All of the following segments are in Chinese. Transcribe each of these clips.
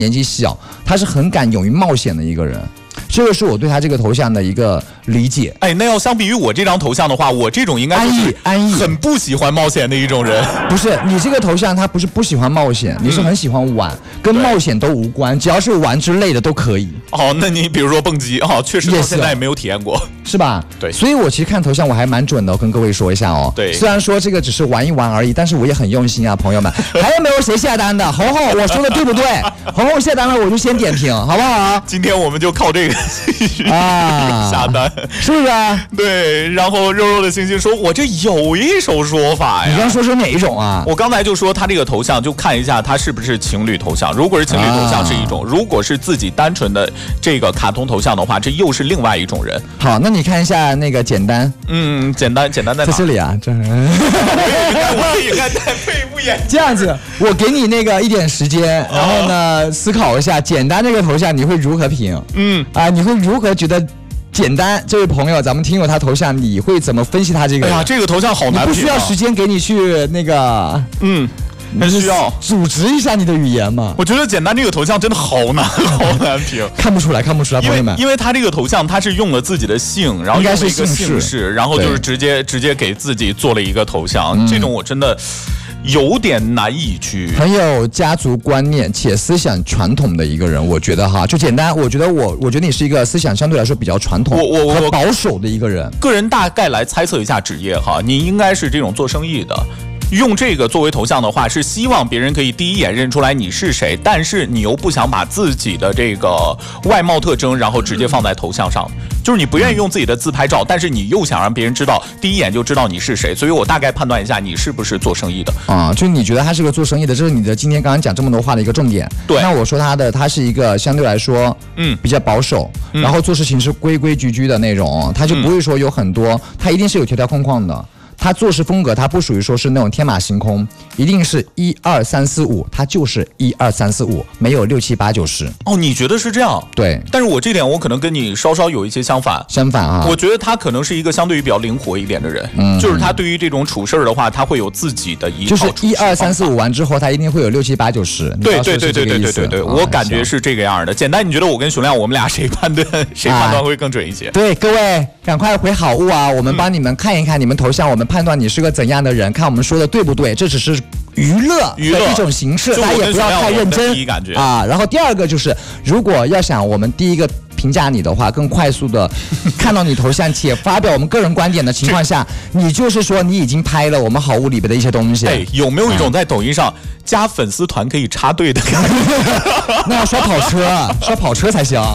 年纪小，他是很敢勇于冒险的一个人。这个是我对他这个头像的一个理解。 哎，那要相比于我这张头像的话，我这种应该就是安逸， 很不喜欢冒险的一种人。 不是，你这个头像他不是不喜欢冒险，你是很喜欢玩，跟冒险都无关，只要是玩之类的都可以。 哦，那你比如说蹦极，哦，确实到现在也没有体验过， 是吧？ 对， 所以我其实看头像我还蛮准的，我跟各位说一下哦。 对， 虽然说这个只是玩一玩而已，但是我也很用心啊，朋友们。还有没有谁下单的？红红，我说的对不对？红红下单了，我就先点评，好不好？ 今天我们就靠这个下单， 是不是啊？ 对，然后肉肉的星星说，我这有一手说法呀。 你刚说是哪一种啊？ 我刚才就说他这个头像，就看一下他是不是情侣头像。如果是情侣头像是一种，如果是自己单纯的这个卡通头像的话，这又是另外一种人。 好，那你看一下那个简单。 简单在哪？ 在这里啊，这。 我也应该戴配副眼镜。 这样子，我给你那个一点时间，然后呢思考一下，简单这个头像你会如何评？你会如何觉得？简单，这位朋友，咱们听友他头像，你会怎么分析他这个？ 哎呀，这个头像好难评啊！ 你不需要时间给你去那个， 很需要组织一下你的语言嘛。 我觉得简单这个头像真的好难评， 看不出来，朋友们， 因为他这个头像他是用了自己的姓，然后用了一个姓氏，然后就是直接给自己做了一个头像，这种我真的。有点难以去， 很有家族观念且思想传统的一个人，我觉得哈，就简单，我觉得你是一个思想相对来说比较传统和保守的一个人。 个人大概来猜测一下职业哈，你应该是这种做生意的。用这个作为头像的话，是希望别人可以第一眼认出来你是谁，但是你又不想把自己的这个外貌特征，然后直接放在头像上，就是你不愿意用自己的自拍照，但是你又想让别人知道，第一眼就知道你是谁，所以我大概判断一下你是不是做生意的啊？就你觉得他是个做生意的，这是你的今天刚刚讲这么多话的一个重点。 对， 那我说他是一个相对来说比较保守，然后做事情是规规矩矩的那种，他就不会说有很多，他一定是有条条框框的。他做事风格，他不属于说是那种天马行空，一定是1、2、3、4、5，他就是1、2、3、4、5，没有6、7、8、9、10。 哦，你觉得是这样？ 对。 但是我这点我可能跟你稍稍有一些相反啊。 我觉得他可能是一个相对于比较灵活一点的人，就是他对于这种处事的话，他会有自己的一套就是1、2、3、4、5完之后，他一定会有6、7、8、9、10。 对，我感觉是这个样的。简单，你觉得我跟熊亮，我们俩谁判断会更准一些？ 对，各位赶快回好物啊！我们帮你们看一看你们头像，我们判断你是个怎样的人，看我们说的对不对？这只是娱乐的一种形式，大家也不要太认真啊。然后第二个就是，如果要想我们第一个评价你的话，更快速的看到你头像且发表我们个人观点的情况下，你就是说你已经拍了我们好物里边的一些东西。 哎，有没有一种在抖音上加粉丝团可以插队的感觉？ 那要刷跑车才行。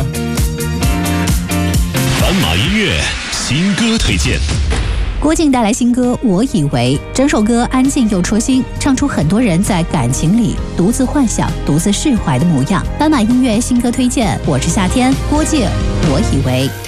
斑马音乐新歌推荐。 郭靖带来新歌《我以为》，整首歌安静又戳心，唱出很多人在感情里独自幻想、独自释怀的模样。斑马音乐新歌推荐，我是夏天，郭靖，《我以为》。